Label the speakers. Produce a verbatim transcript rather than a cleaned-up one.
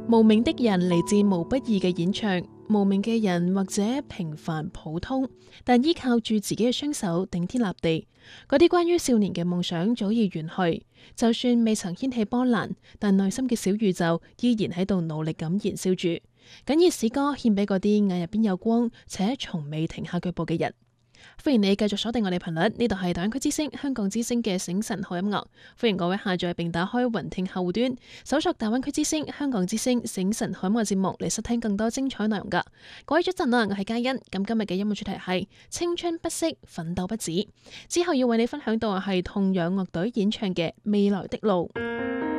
Speaker 1: 無名的人嚟自毛不易嘅演唱，無名嘅人或者平凡普通，但依靠住自己嘅雙手頂天立地。嗰啲關於少年嘅夢想早已遠去，就算未曾掀起波瀾，但內心嘅小宇宙依然喺度努力咁燃燒住。謹以此歌獻俾嗰啲眼入邊有光且從未停下腳步嘅人。歡迎你繼續鎖定我哋頻率，呢度係大灣區之聲香港之聲嘅醒晨好音樂。歡迎各位下載並打開雲聽客戶端，搜索大灣區之聲香港之聲醒晨好音樂節目嚟收聽更多精彩內容噶。各位早晨啊，我係嘉欣。咁今日嘅音樂主題係青春不息，奮鬥不止。之後要為你分享到係痛仰樂隊演唱嘅未來的路。